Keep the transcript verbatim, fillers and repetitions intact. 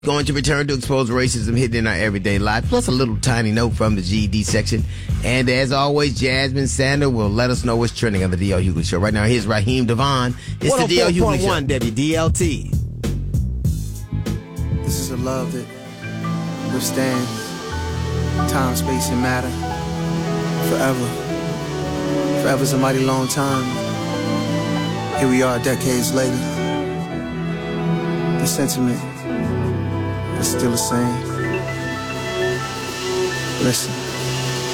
Going to return to expose racism hidden in our everyday life, plus a little tiny note from the G E D section. And as always, Jasmine Sander will let us know what's trending on the D L Hughley Show. Right now, here's Raheem Devon. It's the D L Hughley Show. one oh four point one W D L T. This is a love that withstands time, space, and matter forever. Forever's a mighty long time. Here we are decades later. The sentiment is still the same. Listen.